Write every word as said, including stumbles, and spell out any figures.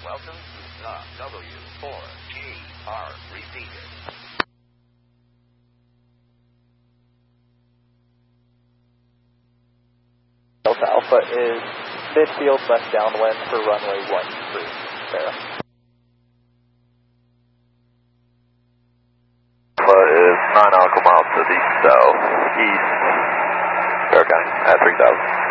Welcome to the W four G R receiver. Delta Alpha is midfield left downwind for runway one three. There. Alpha is nine nautical miles to the southeast. Fair County at three thousand.